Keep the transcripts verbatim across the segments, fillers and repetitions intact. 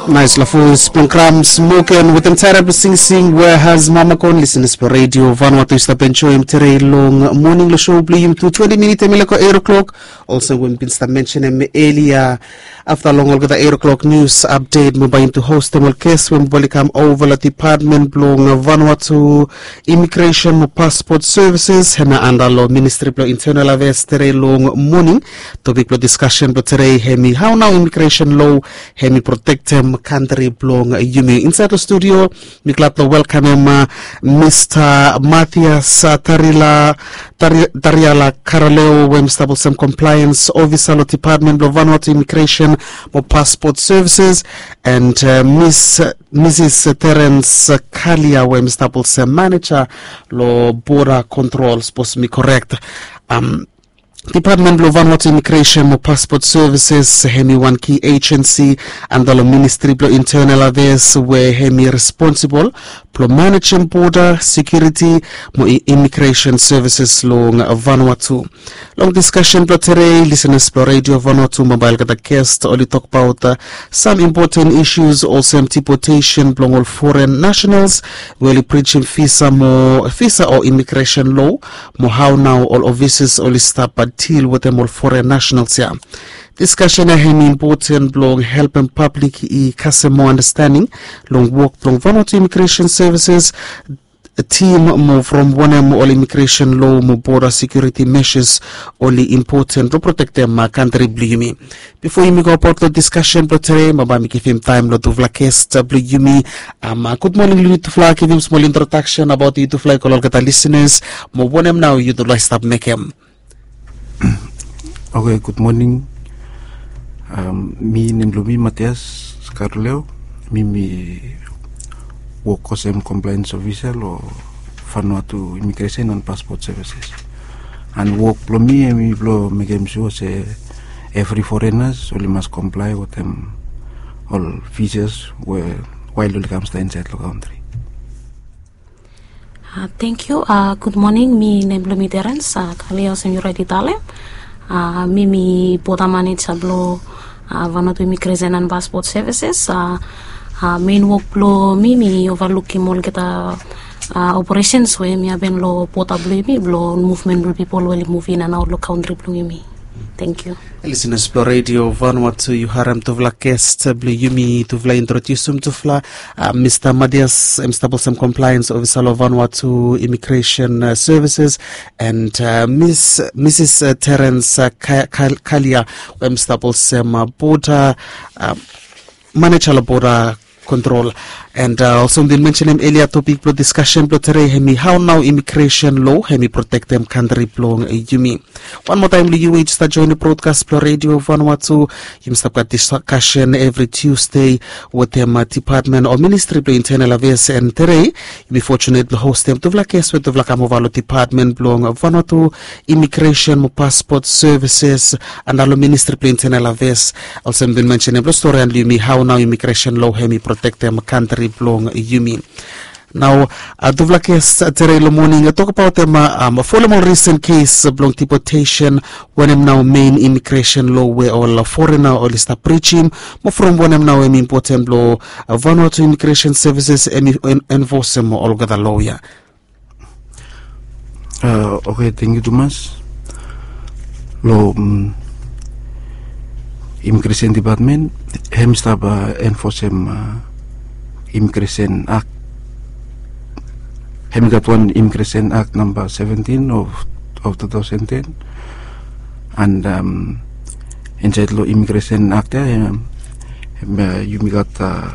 Nice lafu sponkram smoken with entire sing sing where has mama con listeners per radio Vanuatu is the bencho im tere long morning lo show blue to twenty minutes emile ko eight o'clock. Also when been sta mention em earlier after long olga the eight o'clock news update mobile to host them case when boli come over the department blong Vanuatu immigration mo passport services hena andalo ministry plo internal affairs tere long morning topic plo discussion but tere hemi how now immigration law hemi protect them country blong yumi inside the studio mi glad to welcome him uh, Mister Matthias uh, Tarila Tari, Tariala Caraleo wem stable some compliance officer lo department of Vanuatu immigration mo passport services and uh, Miss uh, Missus Terence Kalia wem stable some manager lo border control supposed to be correct. um Department of Vanuatu Immigration mo Passport Services hemi one key agency and the Ministry of Internal Affairs where hemi responsible for managing border security mo immigration services long Vanuatu. Long discussion pro today listeners pro radio Vanuatu mobile kata guest only talk about uh, some important issues also deportation belong all foreign nationals really preaching visa mo visa or immigration law mo how now all offices only stop but deal with them all foreign nationals here. Discussion is important long helping public e more understanding long work long Vanuatu immigration services a team mo from one of all immigration law mo border security measures only important to protect them uh, country blumi. Before you go about the discussion but today mabami give him time lo to vlakest blumi. Um, uh, good morning Louis to fly give him small introduction about you to fly kolol kata listeners mo one em now you to like stop make him. Okay, good morning. Um, mi Nemlumi Matthias Carleo, mi mi work as compliance officer or Vanuatu Immigration and Passport Services. And work for me, mi blow make sure say every foreigners only must comply with them all visas where while they comes to inside the country. Uh, thank you. Uh, good morning. Mi Nemlumi Terence uh, Carleo Senora Ditale. Uh, Mimi Boda Manager Blo uh, Vanuatu Immigration and Passport Services. Uh, uh, main work blo Mimi overlooking all get uh, uh, operations where me have been lo pota blo mi blo movement blo people will move in and out lo country blo mi. Thank you. Listeners blo radio Vanuatu you haram to vla guest blo yumi to vla introduce to vla uh, Mister Matthias Mstable some compliance officer of Vanuatu immigration uh, services and uh, Miss Missus Uh, Terence uh, Kalia Mstable some uh, border uh, manager border control and uh, also they mentioned him earlier topic pro discussion pro tere hemi how now immigration law hemi protect them country plong yumi. One more time you just join the broadcast pro radio Vanuatu you must have discussion every Tuesday with them uh, department or ministry pro internal affairs and tere you be fortunate to host them to vla case with the vla kamovalo department plong Vanuatu immigration mo passport services and alo ministry pro internal affairs also been mentioned pro story and yumi how now immigration law hemi protect them country blong yumi. Now, uh, Duvlakes today morning, uh, talk about them. Uh, um, follow more recent case uh, belong deportation when I'm now main immigration law where all uh, foreigner or list preaching. More from when I'm now um, important law uh, Vanuatu immigration services and enforce them all the lawyer. Uh, okay, thank you, Thomas. Law um, immigration department, hem stab uh, enforce them. Uh, Immigration Act. Hem got one Immigration Act number seventeen of of two thousand ten, and um, inside law Immigration Act, um, uh, you got uh,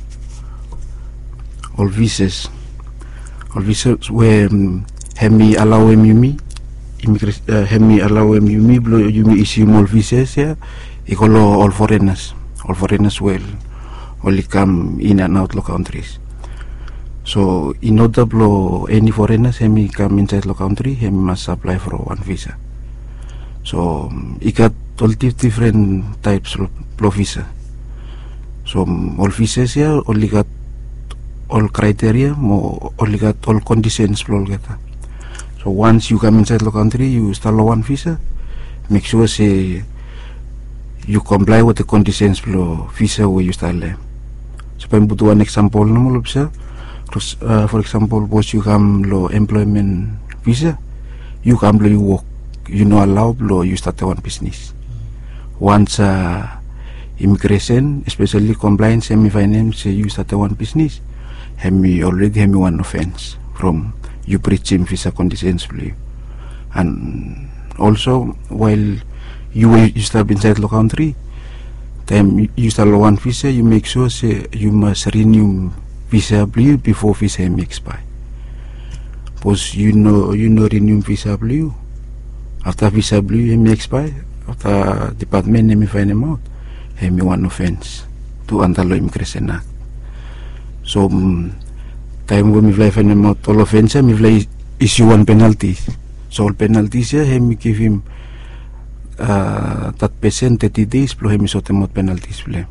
all visas, all visas where um, hemi allow him yumi, immigration uh, hemi allow him yumi, blow yumi issue all visas yeah, equal all foreigners, all foreigners well. Only come in and out of countries. So in order to any foreigners he come inside the country, he must apply for one visa. So he got all different types of visa. So all visas here only got all criteria, only got all conditions. So once you come inside the country, you start one visa. Make sure say you comply with the conditions below visa where you start there. So pa butuh one example na mo bisa. Terus uh, for example, was you come lo employment visa, you come lo you work, you know allow lo you start one business. Once uh, immigration, especially compliance, semi finance, you start one business. Hemi already hemi one offense from you breaching visa conditions, and also while you you start inside the country, time you start one visa, you make sure say you must renew visa before visa hemi expire. Because you know you know renew visa blue after visa blue hemi expire, after department hemi find him out, hemi one offense to under law immigration act. So um, time when we fly find him out all offense, we fly issue one penalty. So all penalties here, hemi give him uh, that percent thirty days plus hemi sort them out penalties play.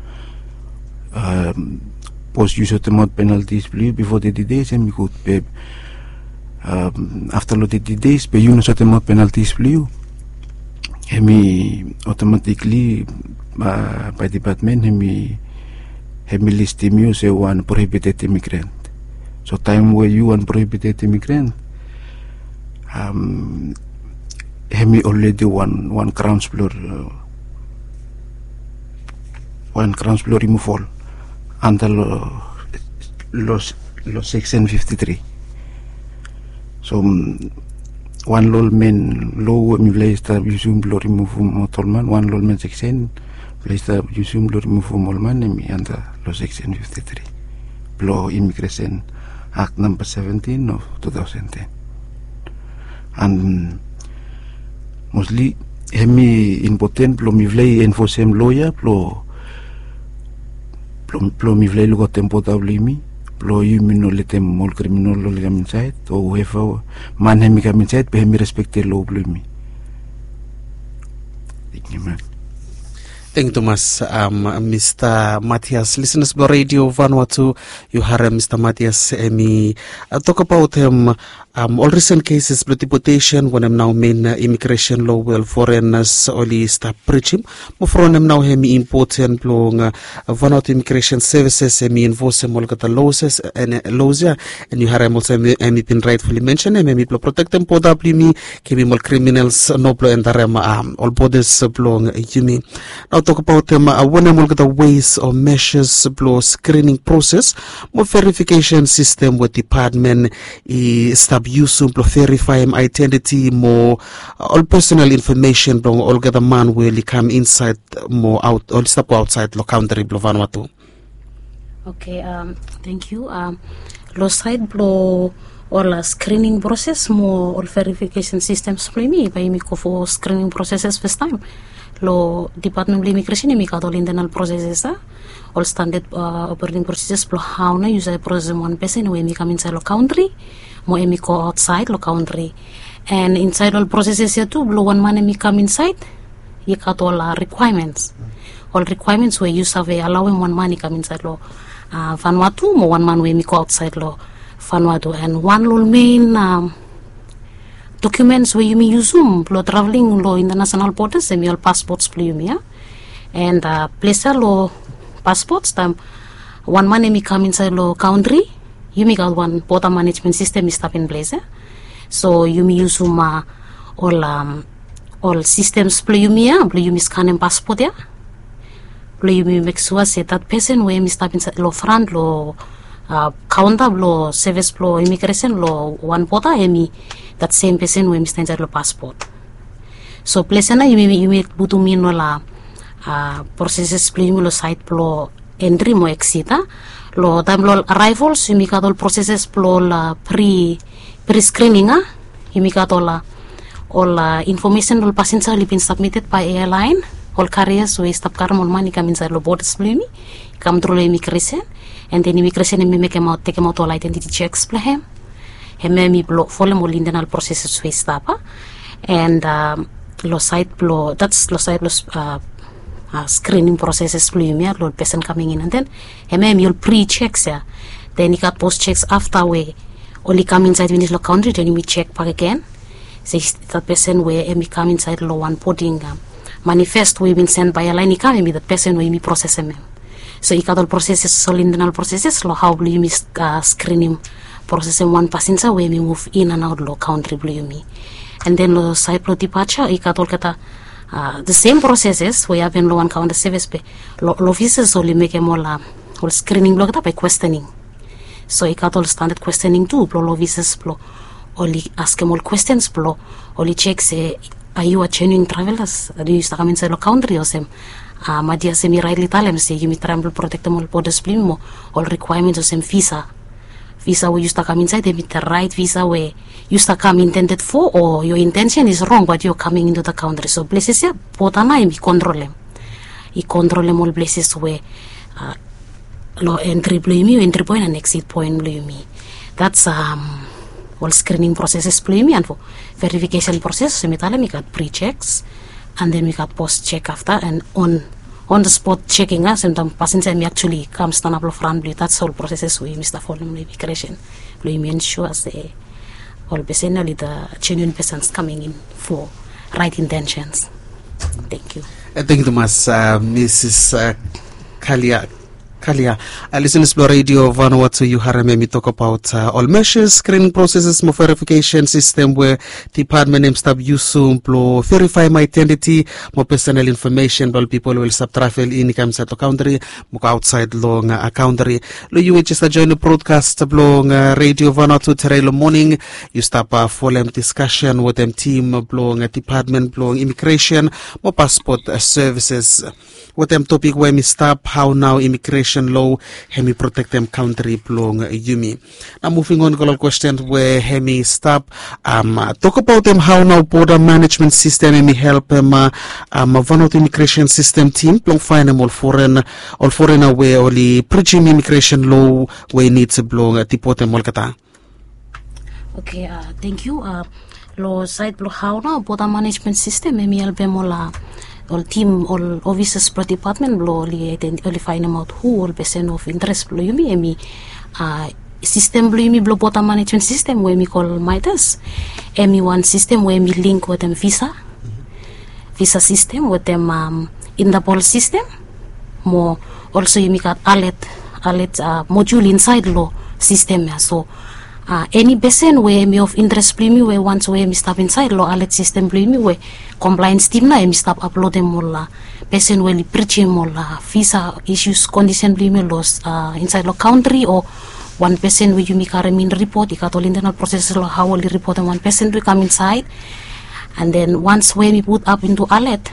Um, post you sort them out penalties play before thirty days, hemi could pay. Um, after thirty days, pay you no sort them out penalties play. Hemi automatically uh, by department hemi hemi list him you say one prohibited immigrant. So time where you one prohibited immigrant, um, hemi already one one crown floor, uh, one crown floor removal under law law law section fifty-three. So um, one law men law mi place ta usum law remove motolman, one law men section place ta usum law remove molman mi under law section fifty-three. Law immigration Act number seventeen of two thousand ten. And mostly hemi important plo mi vlei enforce em lawyer plo plo plo mi vlei lugo tempo tablimi plo yumi no letem mol criminal lo legam inside o hefa man hemi kam inside pe hemi respecte law blimi. Ikima. Thank you, Thomas. Um, Mister Matthias, listeners by Radio Vanuatu, you heard Mister Matthias Emi uh, talk about him. Um, all recent cases, blood deportation, when I'm now main uh, immigration law, well, foreigners only start preaching. But from them now, hemi important long uh, Vanuatu immigration services, hemi enforce him all the laws and uh, laws, yeah. And you heard him also hemi been rightfully mentioned, hemi plo protect them for W me, hemi all criminals, no plo and um, all borders belong you mean. Now talk about them uh, when I'm all the ways or measures, plo screening process, more verification system with department is stop use to verify him identity more uh, all personal information from all the man will come inside more out or step outside the country Vanuatu. Okay, um thank you. Um lo side blow all a screening process more all verification systems for me by me for screening processes first time. Lo department of immigration mi ka internal processes all standard uh, operating procedures blow how na use a process one person when we come inside the country. Mo emi go outside lo country, and inside all processes here too blow one man emi come inside you got all uh, requirements all requirements where you survey allowing one man come inside lo uh, Vanuatu mo one man where emi go outside lo Vanuatu, and one lo main um, documents where you may use um lo traveling lo international borders emi all passports blue me, yeah? And uh, place lo passports time one man emi come inside lo country you make out one border management system is up in place, eh? So you may use um, uh, all um, all systems play you me, play you me scan and passport, yeah. Play you me make sure say that person where me stop inside lo front lo uh, counter lo service lo immigration lo one border emi that same person where me stand inside lo passport. So place na you may you may butu me no la uh, processes play you lo site lo entry mo exit, ah. Lo time lo arrivals you make all processes lo la pre pre screening, ah. You make all la all uh, information all passenger have been submitted by airline all carriers we stop car all money come inside lo borders me come through immigration, and then immigration me make them out take them out all identity checks play him him me blow follow all internal processes we stop, ah. And um, lo site lo that's lo site lo uh, Uh, screening processes flu yeah, Lord person coming in, and then M M you'll pre-checks, yeah. Then you got post checks after we only come inside when it's lo country, then you check back again. Say that person where M come inside lo one putting um, manifest we been sent by a line come me the person where me process M M. So ikato processes so internal processes lo how blu yumi uh, screening process one passenger where we move in and out lo country blu yumi. And then lo side lo departure ikato kata uh, the same processes we have in lo one counter service pe lo lo officers so li make more la or screening lo kata by questioning. So ikato standard questioning too blo lo officers blo only ask them all questions blo only check say are you a genuine travelers? Do you come inside the country or some? Ah, madia semi rightly talem say you travel protect them all borders mo all requirements of some visa. Visa where you start come inside, they meet the right visa where you start come intended for, or your intention is wrong, but you're coming into the country. So places yeah, potana and control them. You control them all places where uh, low entry blue me, entry point and exit point blue me. That's um. all screening processes play me and for verification process so we got pre-checks and then we got post-check after and on on the spot checking us and the passenger me actually come stand up front blue that's all processes we Mister Following immigration blue me ensure say all personally the genuine persons coming in for right intentions. Thank you. Uh, thank you so much, uh, Missus Uh, Kalia. Kalia, uh, listen to Radio Vanuatu, you heard me talk about uh, all measures, screening processes, more verification system where department name stop usum plo verify my identity, more personal information, but people will stop travel in come to country, more outside long uh, country. Lo you just join the broadcast blong uh, Radio Vanuatu today morning. You stop uh, for them discussion with them team blong uh, department blong immigration, more passport uh, services. With them topic where me stop how now immigration law hemi protect them country plong yumi. Now moving on to question where hemi stop um talk about them how now border management system hemi help them uh, um one of the immigration system team plong find them all foreign all foreigner way only preaching immigration law where needs to blong deport them all kata. Okay, uh, thank you. Uh, lo side lo how now border management system hemi help them all uh, all team, all officers per department blow only identify find out who all person of interest blow you me emi uh system blow me blow border management system where me call MITAS emi one system where me link with them visa visa system with them um Interpol system more also you make got alert alert uh, module inside law system yeah. So Uh, any person where me of interest play me where once where me stop inside law alert system play me where compliance team na me stop upload them all la person where li preach them all la visa issues condition play me lost uh, inside law country or one person where you make a mean report you got all internal process law how will report and one person to come inside and then once where me put up into alert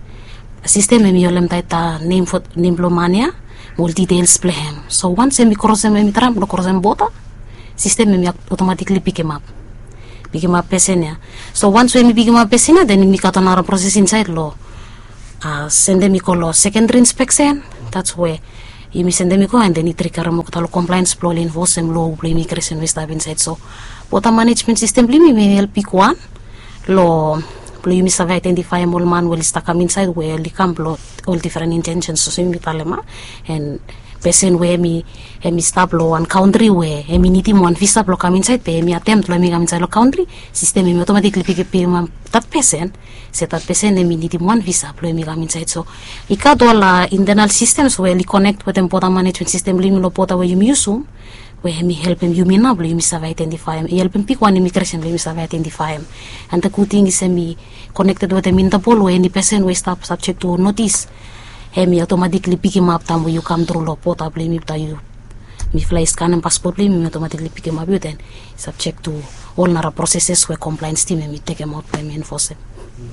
system me yolem taita name for name blow mania more details play him so once me cross them me tram lo cross them bota system me automatically pick him up pick him up person yeah. So once when me pick him up person then me got another process inside law uh, send them call secondary inspection that's where you me send them go and then it trigger mo kata compliance flow enforce them law immigration we stop inside so border management system me me help pick one law you miss identify all man will start come inside where they come all different intentions so me talema and person where me me stop law one country where me need him one visa block come inside pay me attempt to me come inside the country system me automatically pick up that person set that person me need him one visa blow me come inside so it got all uh, internal systems where we connect with them border management system lim lo border where you use them where me help him you me now you miss identify him help him pick one immigration you miss identify him and the good thing is me connected with them Interpol where any person we stop subject to notice me automatically pick him up time when you come through law port up me you me fly scan and passport me automatically pick him up you then subject to all nara processes where compliance team me take him out by me enforce him.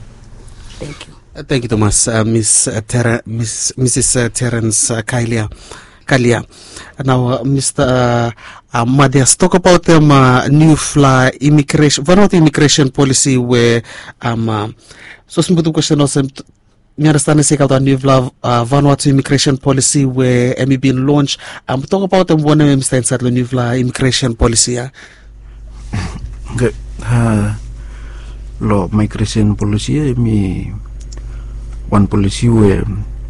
Thank you. Uh, thank you Thomas uh, Miss uh, Ter- Miss Missus Uh, Terence uh, Kalia Kalia now uh, Mister Uh, uh, Madias talk about them uh, new fly immigration one of the immigration policy where um uh, so simple question also me understand say about a new uh, Vanuatu immigration policy where M E been launched. I'm um, talk about them one M stand inside the new immigration policy. Yeah. Okay. Uh, law migration policy me one policy where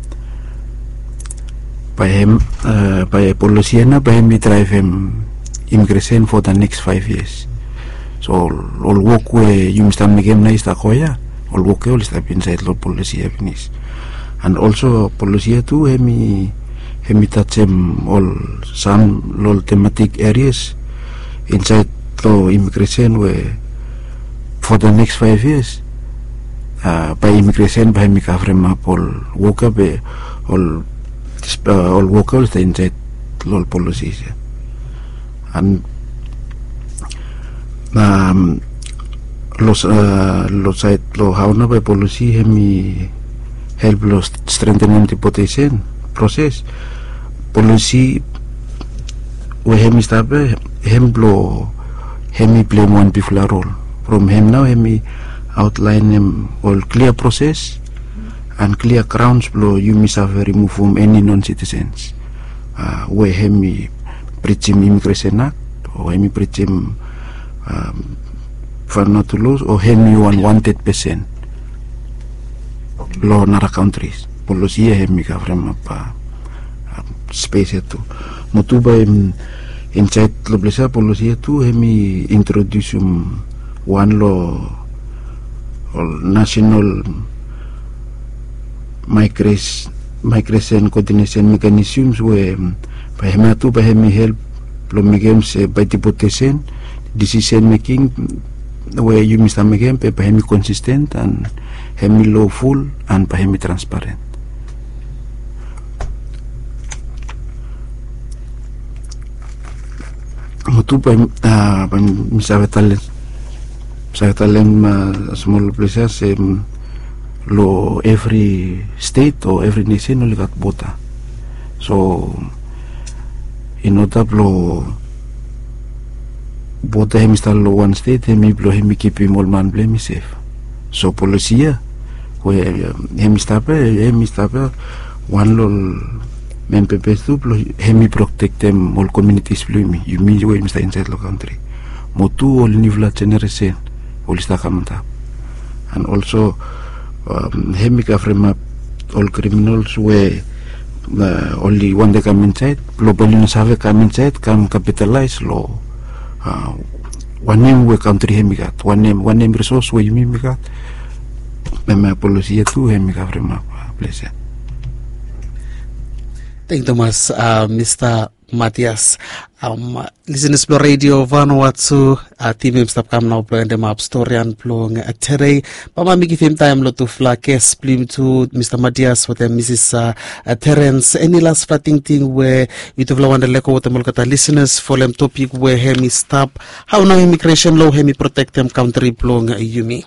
by him uh, by policy na by him drive him immigration for the next five years. So all work where you must make him nice takoya. All work all step inside law policy finish and also policy too hemi hemi touch him all some lol thematic areas inside the immigration where for the next five years uh, by immigration by hemi kafrem up all worker be all uh, all workers inside lol policies yeah. And um los uh, los side lo how na by policy hemi help lo strengthening deportation process policy we hemi stabe hem lo hemi play one before role from him now hemi outline him all clear process and clear grounds blow you miss have remove from any non-citizens uh, we hemi preach him immigration act or hemi preach him um, for not to lose or hemi one wanted percent law nara countries policy hemi kafrem apa space itu mutuba im inside lo blesa policy itu hemi introduce um, one law or national migration migration coordination mechanisms where by hemi tu by hemi help lo megem se by deportation decision making where you mister megem pe by hemi consistent and hemi lawful and by hemi transparent. Mutu pa uh, pa misabe talen misabe talen uh, small places um, lo every state or every nation only got bota so in order lo bota hemi stal lo one state hemi blo hemi keep him all man blame safe so policy where hemi stape hemi stape one lo men pepes tu blo hemi protect them all communities blo mi you mean you mister inside lo country motu all nivla generation all sta kamanta and also um, hemi kafrema all criminals where uh, only one they come inside globally no save come inside come capitalize law uh, one name we country hemi got one name one name resource where you mean got mema policy tu hemi kafrema please. Thank you, Thomas. Uh, Mister Matthias. Um, listen to Radio Vanuatu. Uh, team him stop come now playing them up story and playing a today. Mama make him time lot of flags. Plim to Mister Matthias with them Missus Uh, uh, Terence. Any last fighting thing where we to want to leko with the Molkata listeners for them topic where hemi stop. How now immigration law hemi protect them country plong yumi.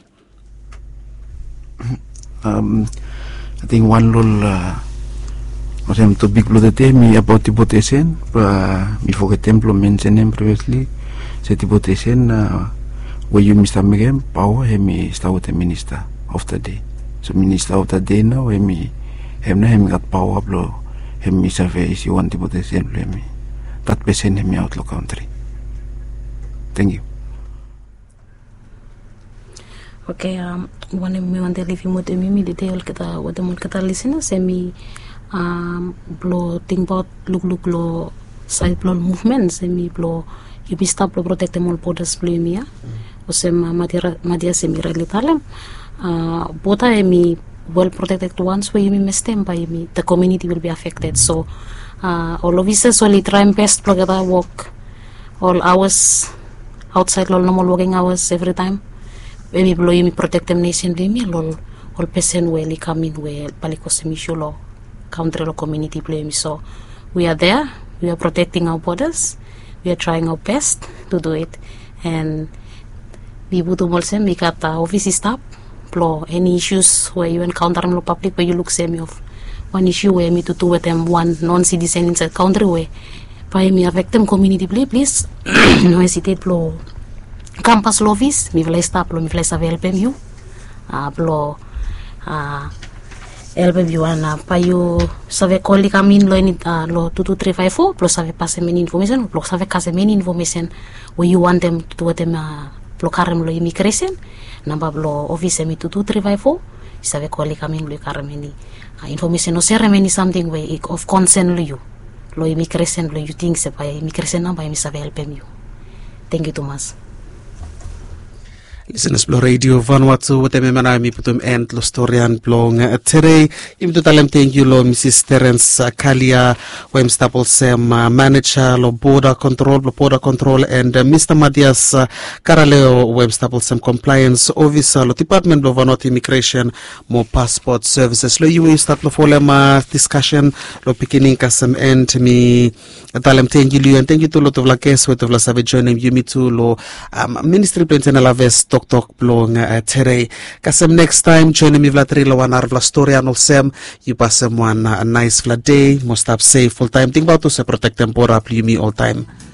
Um, I think one little. Uh, Masam to big blood me about deportation, but before the temple mentioned him previously, said deportation uh, where you Mister Megem power hemi start with the minister of the day. So minister of the day now hemi hem na hemi got power blow hemi survey is you want deportation hemi that percent hemi out lo country. Thank you. Okay, um, one me want to leave you with me detail kita with the kita listeners semi um blo think about look look lo side blo movements semi blo you be stop lo protect them all borders blo mi ya o sema madia madia semi really talem uh bota emi well protected ones where you miss them by me the community will be affected so uh all of us only try and best blo kita walk all hours outside lo normal working hours every time maybe blo you protect them nation be me lol all person will come in where paliko semi shulo country or community blame. So we are there, we are protecting our borders, we are trying our best to do it, and we would also make at office staff plo any issues where you encounter in the public where you look semi of one issue where me to do with them one non-citizen inside country where by me affect them community blame please no hesitate plo campus office me vlei staff plo me vlei save help you uh, plo uh, help you ana pa you save calli kamin lo ini uh, lo two two three five four plus save pass many information plus save case many information where you want them to do them uh, lo karem lo immigration number lo office mi two two three five four save calli kamin lo karem ini uh, information no share many something way of concern lo you lo immigration lo you think se pa immigration number mi save help you. Thank you Thomas. Listeners Blo Radio Vanuatu with M M putum end lo storian blong today im tutalem thank you lo Missus Terence Kalia wem stapel sem manager lo border control lo border control and uh, Mister Matias uh, Karaleo wem stapel sem compliance officer lo department lo Vanuatu immigration mo passport services lo you start lo folem uh, discussion lo beginning kasem end mi talem thank you and thank you to lo to vla guests with vla save joining you me to lo um, ministry plan la ves Tok blong uh, today. Kasem next time join me vla tri lawan ar vla story anol sem you pass one uh, a nice vla day, most up safe full time think about to se protect them pora me all time.